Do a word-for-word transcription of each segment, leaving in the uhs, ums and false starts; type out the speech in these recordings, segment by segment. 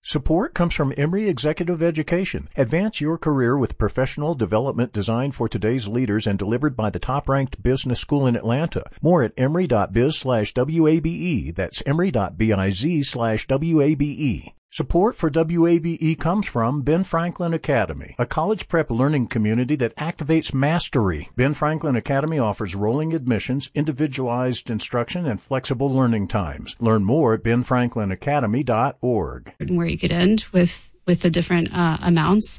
Support comes from Emory Executive Education. Advance your career with professional development designed for today's leaders and delivered by the top-ranked business school in Atlanta. More at emory.biz slash WABE. That's emory.biz slash WABE. Support for W A B E comes from Ben Franklin Academy, a college prep learning community that activates mastery. Ben Franklin Academy offers rolling admissions, individualized instruction, and flexible learning times. Learn more at ben franklin academy dot org. Where you could end with with the different uh, amounts.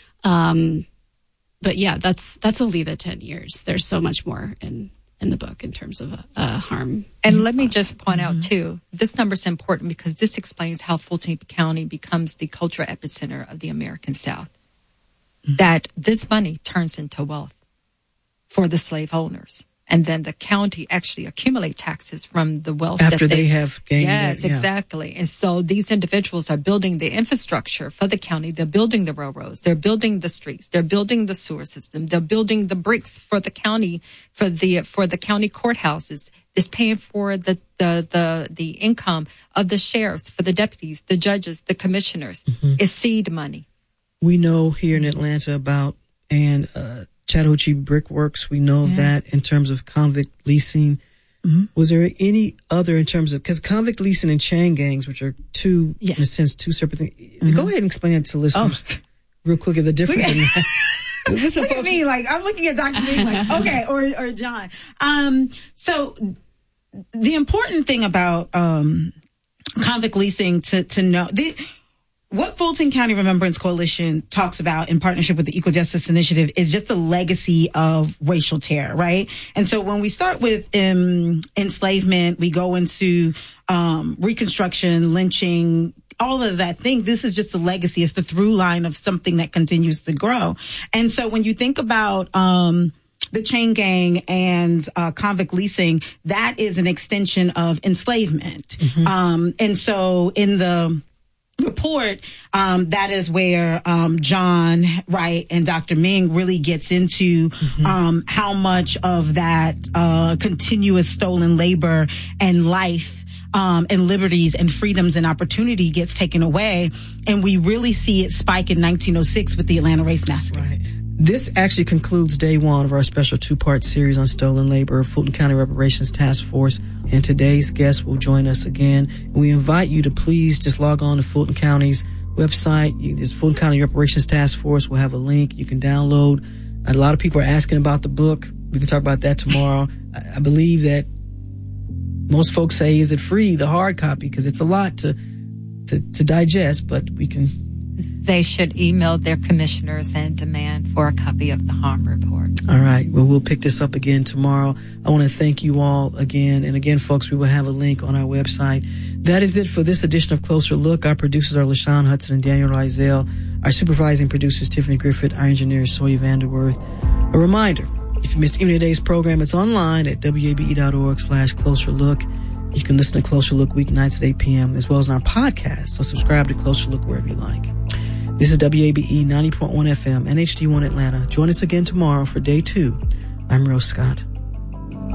Um, but yeah, that's that's only the ten years. There's so much more in in the book in terms of uh, harm. And let me just point mm-hmm. out, too, this number is important because this explains how Fulton County becomes the cultural epicenter of the American South. Mm-hmm. That this money turns into wealth for the slave owners. And then the county actually accumulate taxes from the wealth after that they, they have gained. Yes, it, yeah. exactly. And so these individuals are building the infrastructure for the county. They're building the railroads. They're building the streets. They're building the sewer system. They're building the bricks for the county, for the for the county courthouses. It's paying for the the the, the income of the sheriffs, for the deputies, the judges, the commissioners. Mm-hmm. It's seed money. We know here in Atlanta about and. Uh, Chattahoochee Brickworks, we know yeah. that in terms of convict leasing. Mm-hmm. Was there any other in terms of, because convict leasing and chain gangs, which are two, yeah. in a sense, two separate things. Mm-hmm. Go ahead and explain it to listeners oh. real quick, the difference in that. Listen, Look folks. At me, like, I'm looking at Doctor Ming like, okay, or, or John. Um, so the important thing about um, convict leasing to, to know... The, What Fulton County Remembrance Coalition talks about in partnership with the Equal Justice Initiative is just a legacy of racial terror, right? And so when we start with um, enslavement, we go into um, Reconstruction, lynching, all of that thing. This is just a legacy. It's the through line of something that continues to grow. And so when you think about um, the chain gang and uh, convict leasing, that is an extension of enslavement. Mm-hmm. Um, and so in the report, um, that is where um, John Wright and Doctor Ming really gets into mm-hmm. um, how much of that uh, continuous stolen labor and life um, and liberties and freedoms and opportunity gets taken away. And we really see it spike in nineteen oh six with the Atlanta Race Massacre. Right. This actually concludes day one of our special two-part series on stolen labor, Fulton County Reparations Task Force. And today's guest will join us again. And we invite you to please just log on to Fulton County's website. You, there's Fulton County Reparations Task Force. We'll have a link you can download. A lot of people are asking about the book. We can talk about that tomorrow. I, I believe that most folks say, is it free, the hard copy? Because it's a lot to, to, to digest, but we can... They should email their commissioners and demand for a copy of the harm report. All right. Well, we'll pick this up again tomorrow. I want to thank you all again. And again, folks, we will have a link on our website. That is it for this edition of Closer Look. Our producers are LaShawn Hudson and Daniel Rizal. Our supervising producers, Tiffany Griffith. Our engineer is Sawyer Vanderworth. A reminder, if you missed any of today's program, it's online at wabe.org slash Closer Look. You can listen to Closer Look weeknights at eight p.m. as well as on our podcast. So subscribe to Closer Look wherever you like. This is W A B E ninety point one F M, N H D one Atlanta. Join us again tomorrow for day two. I'm Rose Scott.